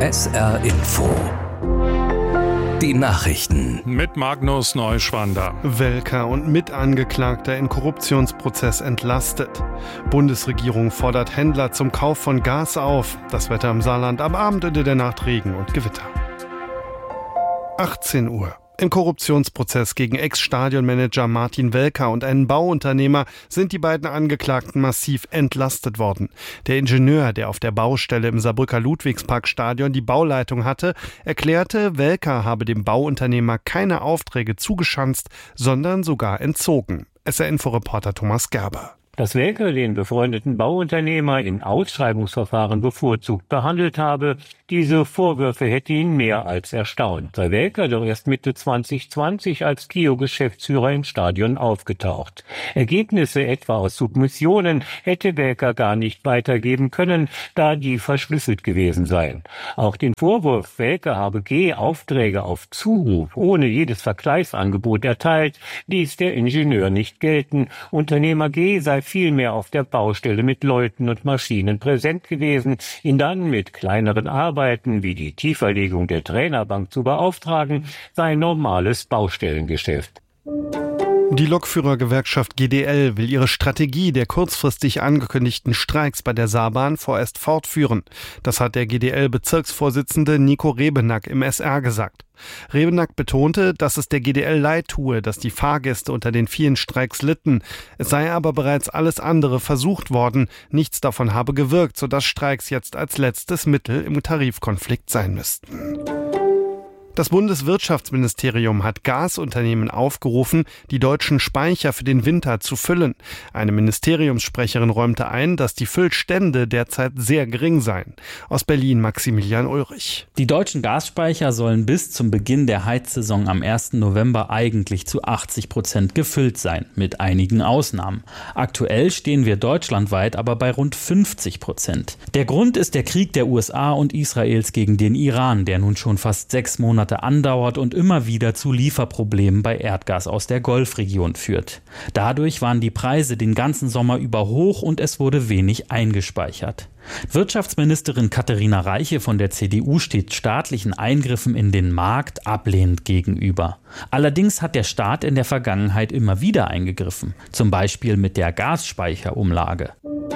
SR Info. Die Nachrichten. Mit Magnus Neuschwander. Welker und Mitangeklagter in Korruptionsprozess entlastet. Bundesregierung fordert Händler zum Kauf von Gas auf. Das Wetter im Saarland am Abend und in der Nacht Regen und Gewitter. 18 Uhr. Im Korruptionsprozess gegen Ex-Stadionmanager Martin Welker und einen Bauunternehmer sind die beiden Angeklagten massiv entlastet worden. Der Ingenieur, der auf der Baustelle im Saarbrücker Ludwigsparkstadion die Bauleitung hatte, erklärte, Welker habe dem Bauunternehmer keine Aufträge zugeschanzt, sondern sogar entzogen. SR-Info-Reporter Thomas Gerber. Dass Welker den befreundeten Bauunternehmer in Ausschreibungsverfahren bevorzugt behandelt habe, diese Vorwürfe hätte ihn mehr als erstaunt. Sei Welker doch erst Mitte 2020 als KIO-Geschäftsführer im Stadion aufgetaucht. Ergebnisse etwa aus Submissionen hätte Welker gar nicht weitergeben können, da die verschlüsselt gewesen seien. Auch den Vorwurf, Welker habe G-Aufträge auf Zuruf ohne jedes Vergleichsangebot erteilt, ließ der Ingenieur nicht gelten. Unternehmer G sei vielmehr auf der Baustelle mit Leuten und Maschinen präsent gewesen, ihn dann mit kleineren Arbeiten wie die Tieferlegung der Trainerbank zu beauftragen, sei normales Baustellengeschäft. Die Lokführergewerkschaft GDL will ihre Strategie der kurzfristig angekündigten Streiks bei der Saarbahn vorerst fortführen. Das hat der GDL-Bezirksvorsitzende Nico Rebenack im SR gesagt. Rebenack betonte, dass es der GDL leid tue, dass die Fahrgäste unter den vielen Streiks litten. Es sei aber bereits alles andere versucht worden. Nichts davon habe gewirkt, sodass Streiks jetzt als letztes Mittel im Tarifkonflikt sein müssten. Das Bundeswirtschaftsministerium hat Gasunternehmen aufgerufen, die deutschen Speicher für den Winter zu füllen. Eine Ministeriumssprecherin räumte ein, dass die Füllstände derzeit sehr gering seien. Aus Berlin Maximilian Ulrich. Die deutschen Gasspeicher sollen bis zum Beginn der Heizsaison am 1. November eigentlich zu 80% gefüllt sein, mit einigen Ausnahmen. Aktuell stehen wir deutschlandweit aber bei rund 50%. Der Grund ist der Krieg der USA und Israels gegen den Iran, der nun schon fast 6 Monate andauert und immer wieder zu Lieferproblemen bei Erdgas aus der Golfregion führt. Dadurch waren die Preise den ganzen Sommer über hoch und es wurde wenig eingespeichert. Wirtschaftsministerin Katharina Reiche von der CDU steht staatlichen Eingriffen in den Markt ablehnend gegenüber. Allerdings hat der Staat in der Vergangenheit immer wieder eingegriffen, zum Beispiel mit der Gasspeicherumlage.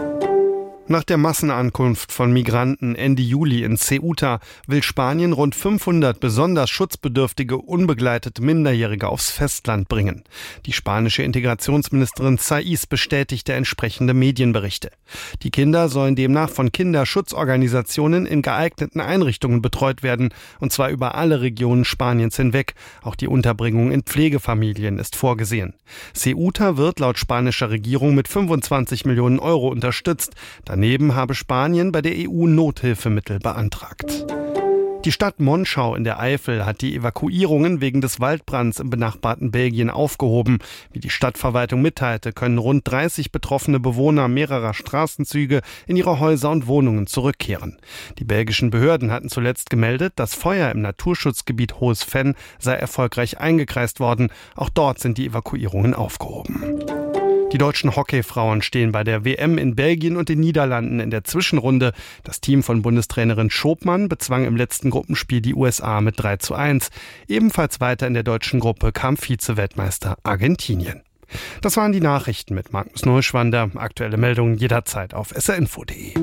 Nach der Massenankunft von Migranten Ende Juli in Ceuta will Spanien rund 500 besonders schutzbedürftige, unbegleitete Minderjährige aufs Festland bringen. Die spanische Integrationsministerin Saiz bestätigte entsprechende Medienberichte. Die Kinder sollen demnach von Kinderschutzorganisationen in geeigneten Einrichtungen betreut werden, und zwar über alle Regionen Spaniens hinweg. Auch die Unterbringung in Pflegefamilien ist vorgesehen. Ceuta wird laut spanischer Regierung mit 25 Millionen Euro unterstützt. Daneben habe Spanien bei der EU Nothilfemittel beantragt. Die Stadt Monschau in der Eifel hat die Evakuierungen wegen des Waldbrands im benachbarten Belgien aufgehoben. Wie die Stadtverwaltung mitteilte, können rund 30 betroffene Bewohner mehrerer Straßenzüge in ihre Häuser und Wohnungen zurückkehren. Die belgischen Behörden hatten zuletzt gemeldet, das Feuer im Naturschutzgebiet Hohes Venn sei erfolgreich eingekreist worden. Auch dort sind die Evakuierungen aufgehoben. Die deutschen Hockeyfrauen stehen bei der WM in Belgien und den Niederlanden in der Zwischenrunde. Das Team von Bundestrainerin Schopmann bezwang im letzten Gruppenspiel die USA mit 3:1. Ebenfalls weiter in der deutschen Gruppe kam Vize-Weltmeister Argentinien. Das waren die Nachrichten mit Magnus Neuschwander. Aktuelle Meldungen jederzeit auf srinfo.de.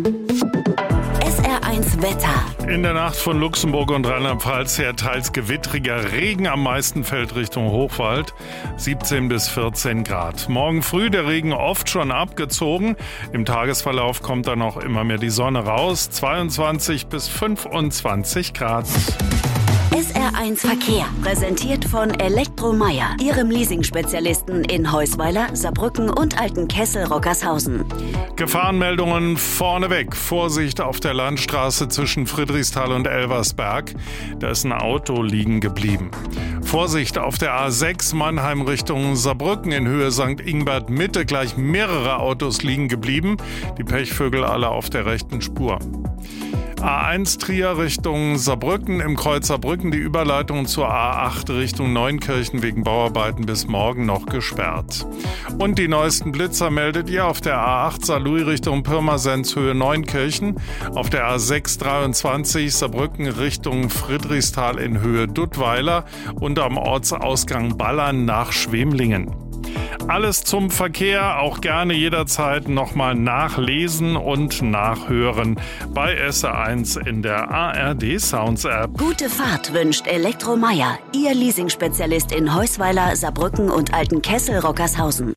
SR1 Wetter. In der Nacht von Luxemburg und Rheinland-Pfalz her teils gewittriger Regen, am meisten fällt Richtung Hochwald, 17 bis 14 Grad. Morgen früh der Regen oft schon abgezogen. Im Tagesverlauf kommt dann auch immer mehr die Sonne raus, 22 bis 25 Grad. SR1 Verkehr, präsentiert von Elektromeier, Ihrem Leasing-Spezialisten in Heusweiler, Saarbrücken und Altenkessel-Rockershausen. Gefahrenmeldungen vorneweg. Vorsicht auf der Landstraße zwischen Friedrichsthal und Elversberg. Da ist ein Auto liegen geblieben. Vorsicht auf der A6 Mannheim Richtung Saarbrücken in Höhe St. Ingbert Mitte. Gleich mehrere Autos liegen geblieben. Die Pechvögel alle auf der rechten Spur. A1 Trier Richtung Saarbrücken, im Kreuz Saarbrücken die Überleitung zur A8 Richtung Neunkirchen wegen Bauarbeiten bis morgen noch gesperrt. Und die neuesten Blitzer meldet ihr auf der A8 Saarlouis Richtung Pirmasens Höhe Neunkirchen, auf der A6 23 Saarbrücken Richtung Friedrichsthal in Höhe Duttweiler und am Ortsausgang Ballern nach Schwemlingen. Alles zum Verkehr, auch gerne jederzeit nochmal nachlesen und nachhören bei SR1 in der ARD Sounds App. Gute Fahrt wünscht Elektromeier, Ihr Leasingspezialist in Heusweiler, Saarbrücken und Altenkessel Rockershausen.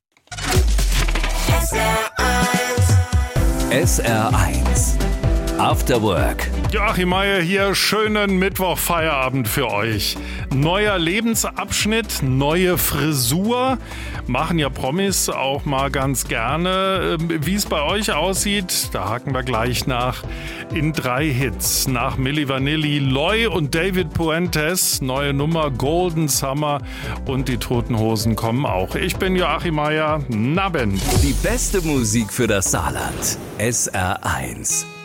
SR1 After Work. Joachim Meier hier, schönen Mittwoch-Feierabend für euch. Neuer Lebensabschnitt, neue Frisur, machen ja Promis auch mal ganz gerne. Wie es bei euch aussieht, da haken wir gleich nach. In 3 Hits, nach Milli Vanilli, Loy und David Puentes, neue Nummer Golden Summer und die Toten Hosen kommen auch. Ich bin Joachim Meier, Nabend. Die beste Musik für das Saarland. SR1.